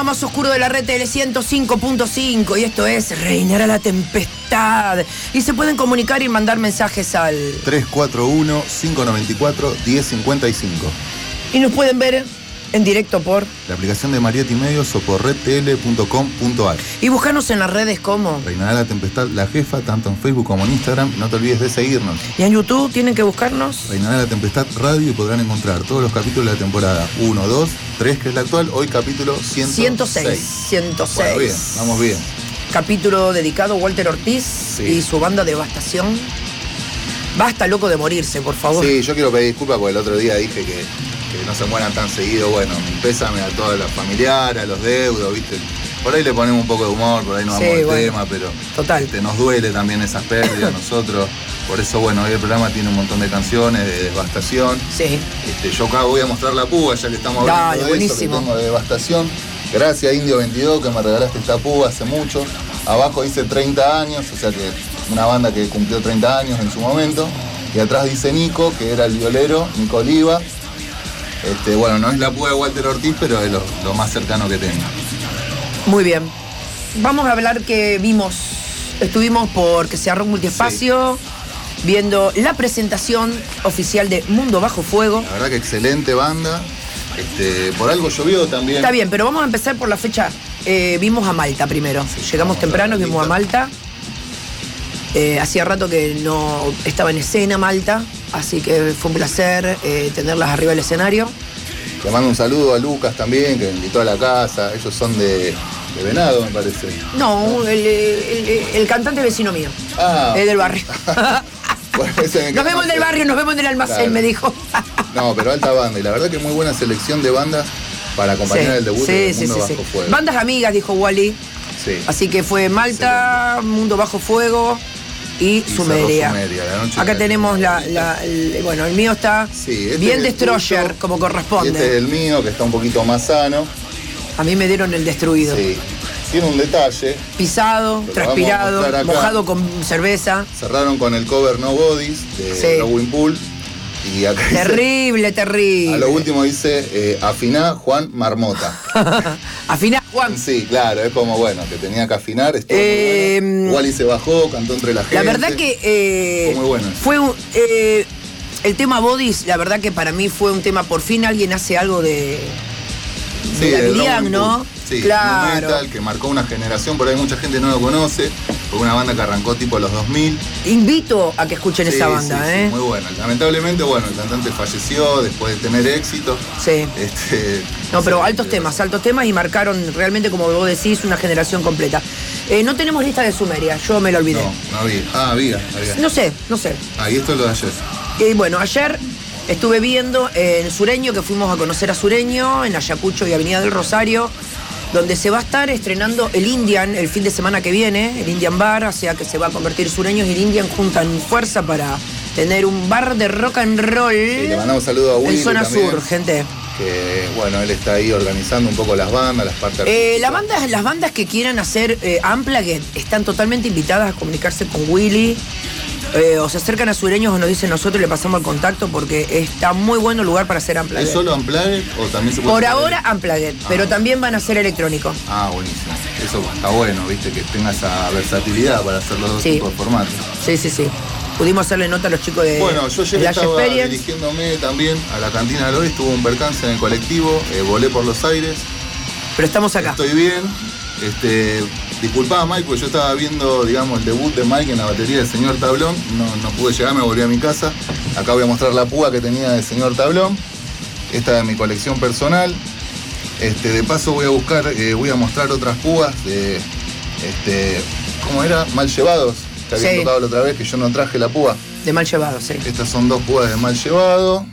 Más oscuro de la red TL 105.5 y esto es Reinará la Tempestad. Y se pueden comunicar y mandar mensajes al 341-594-1055. Y nos pueden ver en directo por la aplicación de Mariette Medios o por redtl.com.ar. Y buscarnos en las redes como Reinará la Tempestad, la jefa, tanto en Facebook como en Instagram. No te olvides de seguirnos. Y en YouTube tienen que buscarnos Reinará la Tempestad Radio y podrán encontrar todos los capítulos de la temporada 1, 2, 3, que es la actual. Hoy capítulo 106. 106. Bueno, bien, vamos bien. Capítulo dedicado a Walter Ortiz y su banda Devastación. Basta, loco, de morirse, por favor. Sí, yo quiero pedir disculpas porque el otro día dije que no se mueran tan seguido. Bueno, pésame a todos los familiares, a los deudos, ¿viste? Por ahí le ponemos un poco de humor, por ahí no vamos al tema, pero total. Nos duele también esas pérdidas a nosotros. Por eso, bueno, hoy el programa tiene un montón de canciones de Devastación. Sí. Yo acá voy a mostrar la púa, ya que estamos hablando de buenísimo. eso, que tengo de Devastación. Gracias, Indio 22, que me regalaste esta púa hace mucho. Abajo dice 30 años, o sea que una banda que cumplió 30 años en su momento. Y atrás dice Nico, que era el violero, Nico Oliva. Bueno, no es la púa de Walter Ortiz, pero es lo más cercano que tengo. Muy bien. Vamos a hablar que estuvimos porque se cerró Multiespacio, viendo la presentación oficial de Mundo Bajo Fuego. La verdad que excelente banda. Por algo llovió también. Está bien, pero vamos a empezar por la fecha. Vimos a Malta primero. Sí, llegamos temprano, vimos a Malta. Hacía rato que no estaba en escena Malta, así que fue un placer tenerlas arriba del escenario. Le mando un saludo a Lucas también, que me invitó a la casa. Ellos son de Venado, me parece. No, el cantante vecino mío. Es del barrio. Bueno, nos vemos en el barrio, nos vemos en el almacén, claro. Me dijo. No, pero alta banda. Y la verdad que muy buena selección de bandas para acompañar el debut de Mundo Bajo Fuego. Bandas amigas, dijo Wally. Sí. Así que fue Malta, excelente. Mundo Bajo Fuego y Sumeria. Acá tenemos bueno, el mío está bien Destroyer, tuyo, como corresponde. Este es el mío, que está un poquito más sano. A mí me dieron el destruido. Sí. Tiene un detalle. Pisado, transpirado, mojado con cerveza. Cerraron con el cover No Bodies de Rowing Pool. Y acá terrible, dice, terrible. A lo último dice, afiná Juan Marmota. Afiná Juan. Sí, claro, es como, bueno, que tenía que afinar. Bueno. Wally se bajó, cantó entre la gente. La verdad que fue muy bueno. El tema Bodies, la verdad que para mí fue un tema, por fin alguien hace algo de Miriam, ¿no? Sí, claro. Metal, que marcó una generación, por ahí mucha gente no lo conoce. Fue una banda que arrancó tipo los 2000. Invito a que escuchen esa banda, sí, muy buena. Lamentablemente, bueno, el cantante falleció después de tener éxito. Sí. No, pero altos temas y marcaron realmente, como vos decís, una generación completa. No tenemos lista de Sumeria, yo me lo olvidé. No había. Había. No sé. Y esto es lo de ayer. Bueno, ayer estuve viendo en Sureño, que fuimos a conocer a Sureño, en Ayacucho y Avenida del Rosario, donde se va a estar estrenando el Indian el fin de semana que viene, el Indian Bar, o sea que se va a convertir Sureños y el Indian juntan fuerza para tener un bar de rock and roll. Sí, le mandamos un saludo a Willy en zona también, sur, gente. Que bueno, él está ahí organizando un poco las bandas, las partes artísticas. Las bandas que quieran hacer Unplugged están totalmente invitadas a comunicarse con Willy. O se acercan a Sureños o nos dicen nosotros y le pasamos el contacto porque está muy bueno el lugar para hacer Unplugged. ¿Es solo Unplugged o también se puede por ahora Unplugged, pero también van a hacer electrónico. Buenísimo. Eso está bueno, viste, que tenga esa versatilidad para hacer los dos tipos de formatos. Sí. Pudimos hacerle nota a los chicos de Bueno, yo ayer estaba dirigiéndome también a la cantina del Oeste, tuvo un percance en el colectivo, volé por los aires. Pero estamos acá. Estoy bien. Disculpá, Mike, porque yo estaba viendo, digamos, el debut de Mike en la batería del Señor Tablón. No pude llegar, me volví a mi casa. Acá voy a mostrar la púa que tenía del Señor Tablón. Esta es mi colección personal. De paso voy a mostrar otras púas de, ¿cómo era? Mal Llevados. Que habían tocado la otra vez, que yo no traje la púa. De Mal Llevados, sí. Estas son dos púas de Mal Llevado.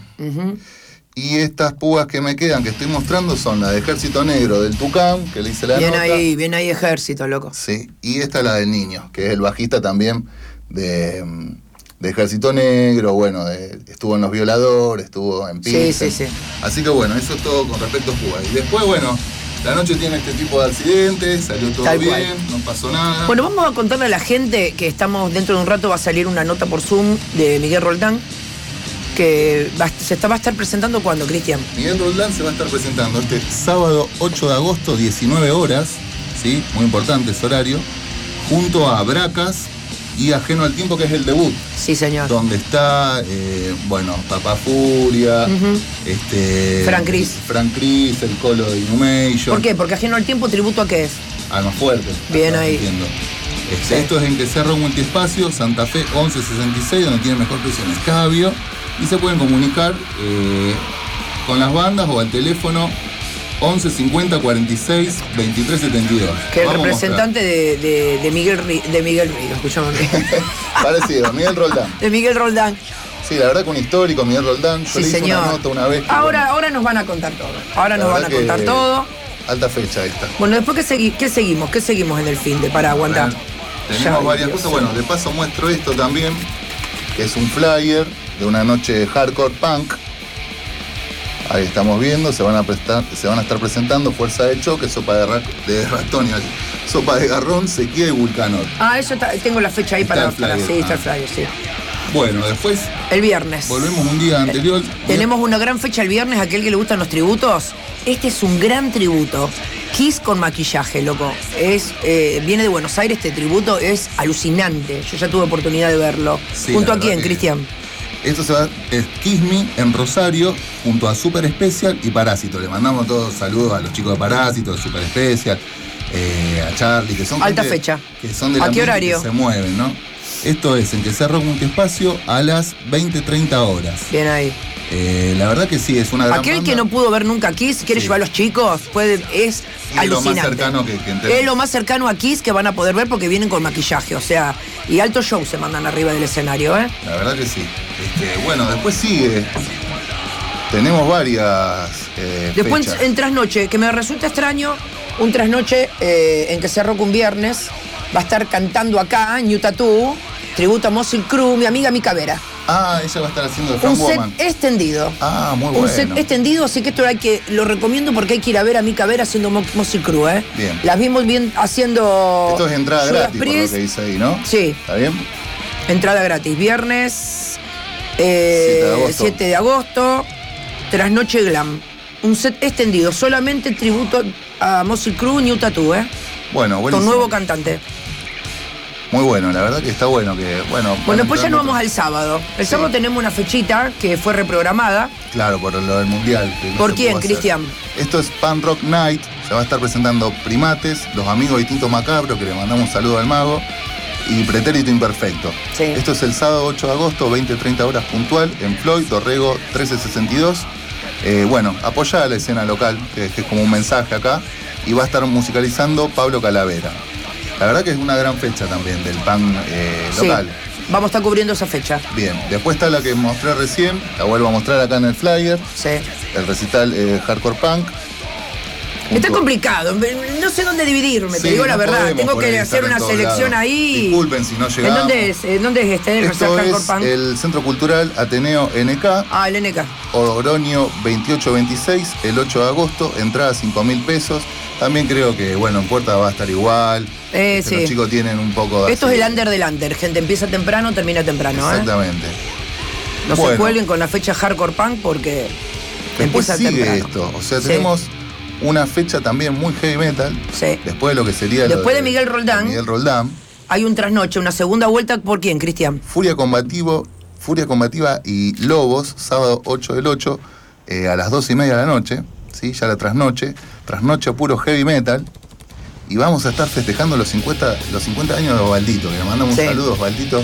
Y estas púas que me quedan, que estoy mostrando, son la de Ejército Negro del Tucán, que le hice la nota. Bien ahí Ejército, loco. Sí, y esta es la del Niño, que es el bajista también de Ejército Negro, bueno, estuvo en Los Violadores, estuvo en Pilsen. Sí. Así que bueno, eso es todo con respecto a púas. Y después, bueno, la noche tiene este tipo de accidentes, salió todo Tal bien, cual. No pasó nada. Bueno, vamos a contarle a la gente que estamos dentro de un rato, va a salir una nota por Zoom de Miguel Roldán, que va a estar presentando ¿cuándo, Cristian? Miguel Roldán se va a estar presentando este sábado 8 de agosto, 19 horas, ¿sí? Muy importante ese horario, junto a Bracas y Ajeno al Tiempo, que es el debut. Sí, señor. Donde está, Papá Furia, Frank Cris, el Colo de Inhumation. ¿Por qué? Porque Ajeno al Tiempo, ¿tributo a qué es? Alma Fuerte. Bien ahí. Entiendo. Esto es en Cerro Multiespacio, Santa Fe 1166, donde tiene mejor precio en escabio. Y se pueden comunicar con las bandas o al teléfono 11 50 46 23 72. Que el representante de Miguel Río, escuchame. Parecido, Miguel Roldán. De Miguel Roldán. Sí, la verdad que un histórico, Miguel Roldán. Yo le hice una nota una vez. Ahora nos van a contar todo. Alta fecha esta. Bueno, después ¿qué seguimos? ¿Qué seguimos en el fin de para aguantar? Tenemos varias cosas. Bueno, de paso muestro esto también, que es un flyer de una noche de hardcore punk. Ahí estamos viendo, se van a estar presentando Fuerza de Choque, Sopa de Ratón, Sopa de Garrón, Sequía y Vulcanor. Eso tengo la fecha ahí para está el flyer, sí. Bueno, después... El viernes. Volvemos un día anterior. Tenemos una gran fecha el viernes, aquel que le gustan los tributos. Este es un gran tributo. Kiss con maquillaje, loco. Viene de Buenos Aires, este tributo es alucinante. Yo ya tuve oportunidad de verlo. Sí, ¿Junto a quién, Cristian? Esto es Kiss Me en Rosario, junto a Super Special y Parásito. Le mandamos todos saludos a los chicos de Parásito, de Super Special, a Charlie, que son alta fecha. Que son de la ¿A qué horario? Que se mueven, ¿no? Esto es en Cerro Multiespacio a las 20:30 horas. Bien ahí. La verdad que sí, es una gran Aquel banda. Que no pudo ver nunca Kiss, quiere llevar a los chicos, es alucinante. Lo más cercano que es lo más cercano a Kiss que van a poder ver porque vienen con maquillaje, o sea, y alto show se mandan arriba del escenario, ¿eh? La verdad que sí. Bueno, después sigue. Tenemos varias después fechas. En trasnoche, que me resulta extraño, un trasnoche en que Cerro un viernes, va a estar cantando acá, New Tattoo, tributo a Mossy Crew, mi amiga Mica Vera. Ella va a estar haciendo de Fan Woman. Un set extendido. Muy bueno. Un set extendido, así que lo recomiendo porque hay que ir a ver a Mica Vera haciendo Mossy Crew, ¿eh? Bien. Las vimos bien haciendo... Esto es entrada gratis, por lo que dice ahí, ¿no? Sí. ¿Está bien? Entrada gratis. Viernes 7 de agosto, trasnoche glam. Un set extendido, solamente tributo a Mossy Crew, New Tattoo, ¿eh? Bueno, buenísimo. Con nuevo cantante. Muy bueno, la verdad que está bueno. Bueno, después ya nos vamos al sábado. El sábado tenemos una fechita que fue reprogramada. Claro, por lo del Mundial. ¿Por quién, Cristian? Esto es Pan Rock Night. Se va a estar presentando Primates, Los Amigos Distintos Macabros, que le mandamos un saludo al mago, y Pretérito Imperfecto. Sí. Esto es el sábado 8 de agosto, 20:30 horas puntual, en Floyd, Dorrego 1362. Apoya a la escena local, que es como un mensaje acá, y va a estar musicalizando Pablo Calavera. La verdad que es una gran fecha también del pan local. Sí, vamos a estar cubriendo esa fecha. Bien, después está la que mostré recién, la vuelvo a mostrar acá en el flyer. Sí. El recital Hardcore Punk. Está complicado, no sé dónde dividirme, te digo la verdad. Tengo que hacer una selección ahí. Disculpen si no llegamos. ¿En dónde es este? Esto es Punk? El Centro Cultural Ateneo NK. El NK. Oroño 2826, el 8 de agosto, entrada 5.000 pesos. También creo que, en Puerta va a estar igual. Sí. Los chicos tienen un poco de... Esto es el under del under, gente. Empieza temprano, termina temprano. Exactamente. No se cuelguen con la fecha Hardcore Punk porque después empieza sigue temprano. Esto. O sea, tenemos una fecha también muy heavy metal. Sí. Después de lo que sería... Después de Miguel Roldán. Miguel Roldán. Hay un trasnoche, una segunda vuelta. ¿Por quién, Cristian? Furia Combativa y Lobos, sábado 8 del 8, a las 2:30 de la noche. ¿Sí? Ya la trasnoche puro heavy metal, y vamos a estar festejando los 50 años de Osvaldito, que le mandamos un saludo a Osvaldito,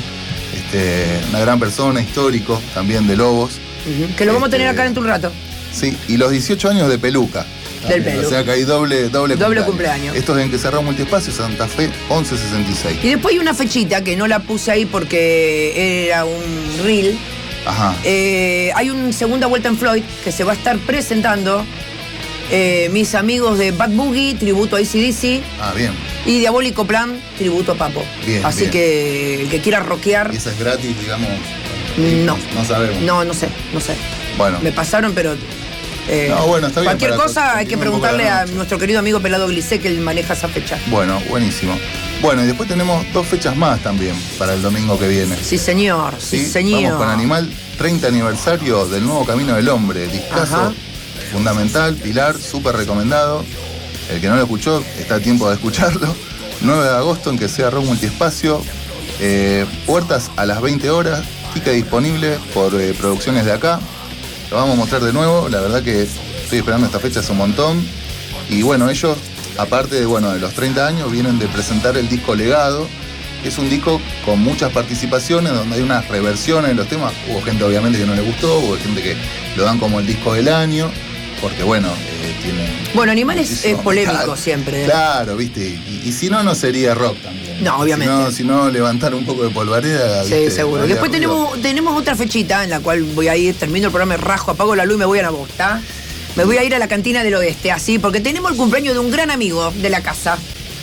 una gran persona, histórico también de Lobos. Que lo vamos a tener acá dentro de un rato. Sí, y los 18 años de Peluca. Del Peluca. O sea que hay doble cumpleaños. Esto es en Cerro Multiespacio, Santa Fe 1166. Y después hay una fechita que no la puse ahí porque era un reel. Ajá. Hay una segunda vuelta en Floyd que se va a estar presentando. Mis amigos de Bad Boogie, tributo a AC/DC. Bien. Y Diabólico Plan, tributo a Papo. Bien. Así que el que quiera rockear. ¿Y esa es gratis, digamos? No. No sabemos. No sé. Bueno. Me pasaron, pero. Está bien. Cualquier cosa hay que preguntarle a nuestro querido amigo Pelado Glissé, que él maneja esa fecha. Bueno, buenísimo. Bueno, y después tenemos 2 fechas más también para el domingo que viene. Sí, señor. Sí, señor. Vamos con Animal 30 aniversario del Nuevo Camino del Hombre, discazo. Ajá. Fundamental, pilar, súper recomendado. El que no lo escuchó, está a tiempo de escucharlo. 9 de agosto en que sea Rock Multiespacio. Puertas a las 20 horas. Ticket disponible por producciones de acá. Lo vamos a mostrar de nuevo. La verdad que estoy esperando esta fecha hace un montón. Y bueno, ellos, aparte de los 30 años, vienen de presentar el disco Legado. Es un disco con muchas participaciones, donde hay unas reversiones en los temas. Hubo gente obviamente que no le gustó, hubo gente que lo dan como el disco del año, porque tiene... Bueno, Animales es polémico siempre. Claro, viste, y si no, no sería rock también. No, obviamente. Si no, levantar un poco de polvareda, ¿viste? Sí, seguro. Después tenemos otra fechita en la cual voy a ir, termino el programa, rajo, apago la luz y me voy a la bosta. Me voy a ir a la cantina del oeste, así, porque tenemos el cumpleaños de un gran amigo de la casa.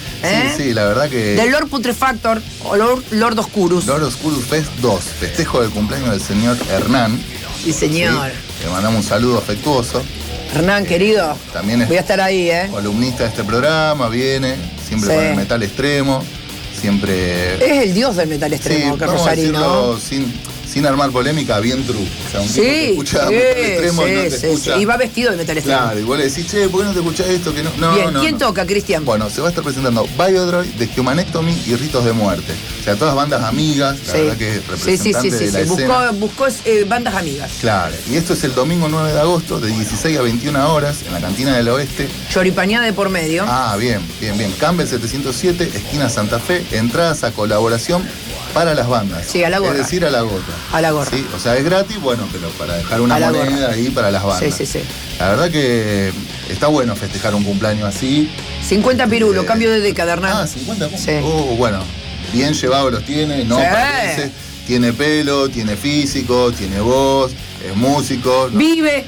Sí, la verdad que... Del Lord Putrefactor o Lord Oscurus. Lord Oscurus Fest 2, festejo del cumpleaños del señor Hernán. Sí, señor. ¿Sí? Le mandamos un saludo afectuoso. Hernán, querido, también voy a estar ahí, columnista de este programa, viene, siempre con el metal extremo, siempre... Es el dios del metal extremo, que Rosarino. Sin armar polémica, bien true. O sea, un tipo que escucha metal extremo no te escucha. Y va vestido de metal extremo. Claro, y vos le decís, che, ¿por qué no te escuchás esto? Que no, bien, ¿quién toca, Cristian? Bueno, se va a estar presentando Biodroid, The Humanectomy y Ritos de Muerte. O sea, todas bandas amigas, la verdad que representantes de la escena. Buscó bandas amigas. Claro, y esto es el domingo 9 de agosto, de 16 a 21 horas, en la cantina del oeste. Choripaneada de por medio. Ah, bien. Campbell 707, esquina Santa Fe, entradas a colaboración para las bandas. Sí, a la gorra. Es decir, a la gorra. A la gorra. Sí, o sea, es gratis, pero para dejar una moneda ahí para las bandas. Sí. La verdad que está bueno festejar un cumpleaños así. 50 pirulos, cambio de década, Hernán. Ah, 50. Sí. Bueno, bien llevados los tiene, no parece. Tiene pelo, tiene físico, tiene voz, es músico. No. Vive,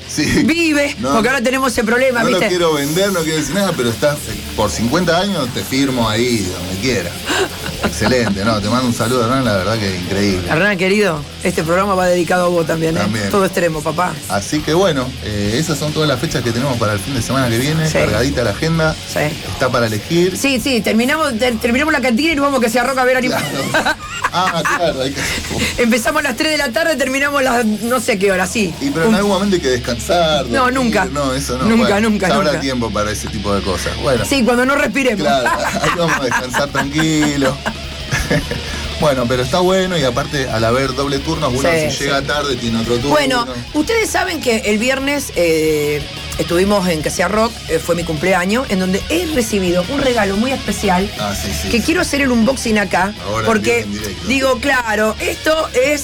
no, porque ahora tenemos ese problema, no ¿viste? No lo quiero vender, no quiero decir nada, pero estás por 50 años, te firmo ahí, donde quiera. Excelente, te mando un saludo, Hernán, la verdad que es increíble. Hernán, querido, este programa va dedicado a vos también, También. Todo extremo, papá. Así que esas son todas las fechas que tenemos para el fin de semana que viene, cargadita la agenda, está para elegir. Sí, terminamos la cantina y nos vamos que sea rock a ver animales. Claro. Claro, hay que... Empezamos a las 3 de la tarde, terminamos a las no sé qué hora, sí. Pero en algún momento hay que descansar. No, nunca. No, eso no. Nunca. Habrá tiempo para ese tipo de cosas. Bueno. Sí, cuando no respiremos. Claro, ahí vamos a descansar tranquilos. Bueno, pero está bueno y aparte al haber doble turno, uno si llega tarde tiene otro turno. Bueno, ustedes saben que el viernes estuvimos en Que Sea Rock, fue mi cumpleaños, en donde he recibido un regalo muy especial que quiero hacer el unboxing acá, ahora porque digo, claro, esto es...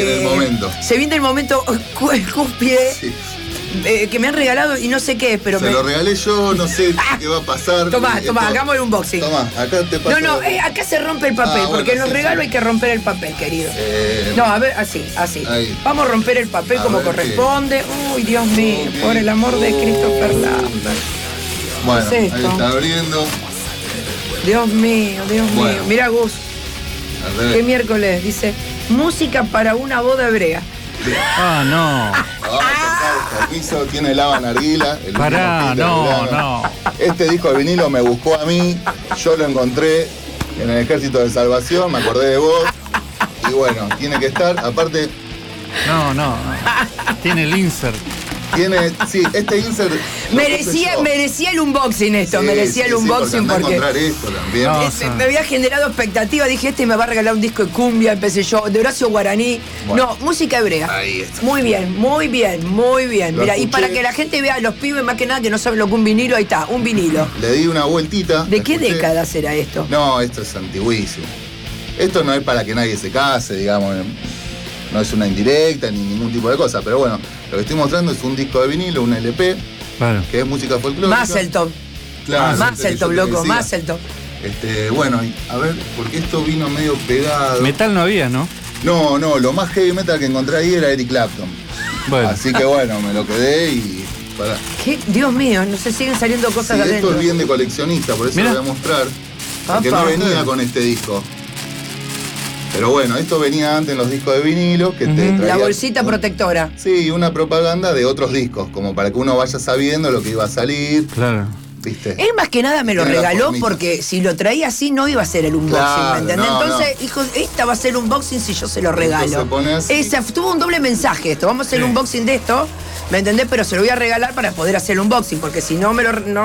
Se viene el momento cúspide. Sí. Que me han regalado y no sé qué es, pero lo regalé yo, no sé qué va a pasar. Tomá, hagamos el unboxing. Tomá, acá te paso. No, acá se rompe el papel, porque en los regalos hay que romper el papel, querido. No, a ver, así. Ahí. Vamos a romper el papel como corresponde. Uy, Dios mío, por el amor de Christopher Lambert. Bueno, ahí está abriendo. Dios mío. Mirá, Gus. ¿Qué miércoles? Dice, música para una boda hebrea. No. Vamos a tocar permiso, tiene el Ava Narguila. Pará, no. Este disco de vinilo me buscó a mí, yo lo encontré en el Ejército de Salvación, me acordé de vos. Y bueno, tiene que estar, aparte... No. Tiene el insert. Este insert... Merecía el unboxing esto, merecía el unboxing porque encontrar esto también. Me había generado expectativa, dije, me va a regalar un disco de cumbia, empecé yo, de Horacio Guaraní. Bueno, música hebrea. Ahí está. Muy bien. Mira, y para que la gente vea, los pibes más que nada que no saben lo que un vinilo, ahí está, un vinilo. Le di una vueltita. ¿De qué década será esto? No, esto es antiguísimo. Esto no es para que nadie se case, digamos. No es una indirecta ni ningún tipo de cosa, pero bueno, lo que estoy mostrando es un disco de vinilo, un LP, que es música folclórica. Mazeltop. Claro. Mazeltop, loco, Mazeltop. Bueno, a ver, porque esto vino medio pegado. Metal no había, ¿no? No, lo más heavy metal que encontré ahí era Eric Clapton. Bueno. Así que bueno, me lo quedé y... ¿Qué? Dios mío, no se siguen saliendo cosas de adentro. Esto es bien de coleccionista, por eso lo voy a mostrar. Porque no venía con este disco. Pero bueno, esto venía antes en los discos de vinilo, que te traía... La bolsita protectora. Sí, una propaganda de otros discos, como para que uno vaya sabiendo lo que iba a salir. Claro. ¿viste? Él más que nada me lo Tiene la regaló formita. porque si lo traía así no iba a ser el unboxing, Claro, ¿me entendés? no, Entonces, hijo, esta va a ser unboxing si yo se lo regalo. se pone así. Tuvo un doble mensaje esto. Vamos a hacer un unboxing de esto, ¿me entendés? Pero se lo voy a regalar para poder hacer el unboxing, porque si no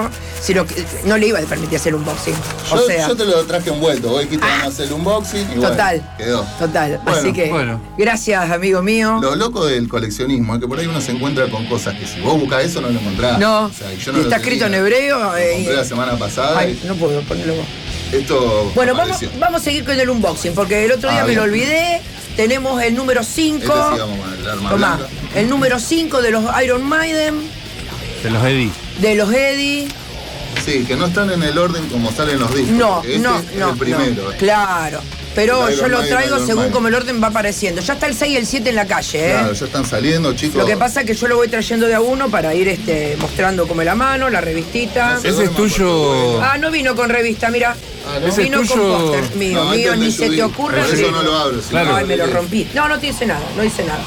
no le iba a permitir hacer unboxing. Yo te lo traje envuelto. Vos dijiste vamos a hacer el unboxing y Total. bueno, quedó. Total. Bueno, Así que, gracias, amigo mío. Lo loco del coleccionismo es que por ahí uno se encuentra con cosas que si vos buscas eso no lo encontrás. No, O sea, yo y lo está tenía. escrito en hebreo. Lo compré la semana pasada. Ay, no puedo ponerlo vos. Esto Bueno, apareció. vamos a seguir con el unboxing, porque el otro día me lo bien. olvidé. Tenemos el número 5. Este sí vamos con el arma Tomá, blanca. el número 5 de los Iron Maiden, Se los Eddie. de los Eddie. Sí, que no están en el orden como salen los discos. No, porque no, es no. el primero. no. Claro. Pero El yo Iron lo Maiden, traigo Iron según Maiden. como el orden va apareciendo. Ya está el 6 y el 7 en la calle, ¿eh? Claro, ya están saliendo, chicos. Lo que pasa es que yo lo voy trayendo de a uno para ir mostrando como la mano, la revistita. No sé. Ese es tuyo. Ah, no vino con revista, mira. Ah, ¿no? Ese es Vino con tuyo. póster mío, No, este mío, es de ni se te Judith. ocurra. Por eso no lo abro. Claro. Ay, me lo rompí. No te hice nada, no hice nada.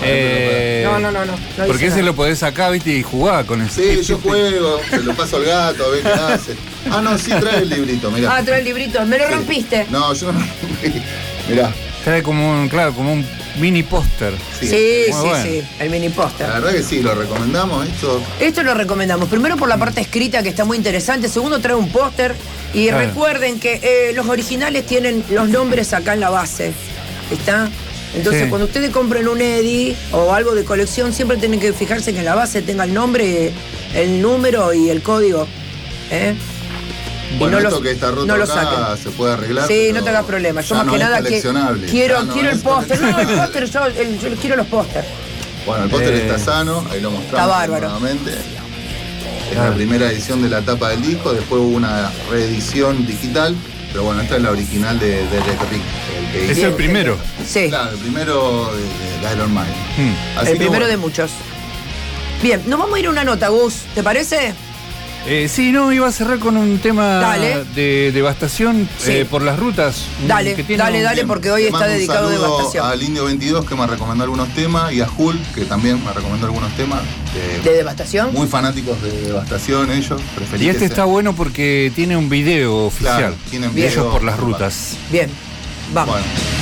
No Porque hice ese nada. lo podés sacar, viste, y jugar con ese. Sí, yo juego, se lo paso al gato, a ver qué hace. Ah, no, sí trae el librito, mirá. Ah, trae el librito. ¿Me lo rompiste? No, yo no lo rompí. Mirá. Trae como un mini póster. Sí, Muy bueno. sí, el mini póster. La verdad que sí, lo recomendamos esto. Esto lo recomendamos. Primero por la parte escrita que está muy interesante. Segundo trae un póster. Y Claro. recuerden que los originales tienen los nombres acá en la base. ¿Está? Entonces Sí. cuando ustedes compren un Eddie o algo de colección, siempre tienen que fijarse que en la base tenga el nombre, el número y el código. ¿Eh? Bueno, no esto lo- que está roto no lo acá saquen. se puede arreglar. Sí, pero no te hagas problema. Yo ya más no que es nada coleccionable. quiero Ya no el es póster. No, el coleccionable. póster, yo quiero los póster. Bueno, el póster está sano, ahí lo mostramos Está bárbaro. nuevamente. Es la primera edición de la tapa del disco, después hubo una reedición digital, pero bueno, esta es la original de Rick. El que Es hizo. el primero. Sí, Claro, el primero de Iron Maiden. Así el que primero bueno. de muchos. Bien, nos vamos a ir a una nota, Gus, ¿te parece? Sí, no, iba a cerrar con un tema Dale. de devastación Sí. por las rutas. Dale, que tiene dale, un- dale, porque hoy Le está mando un dedicado a saludo devastación. al Indio 22 que me recomendó algunos temas y a Hulk que también me recomendó algunos temas. ¿De devastación? Muy fanáticos de Devastación ellos. Preferí Y que este sea- está bueno porque tiene un video oficial Claro, tienen de ellos video. por las rutas. Bien, vamos. Bueno.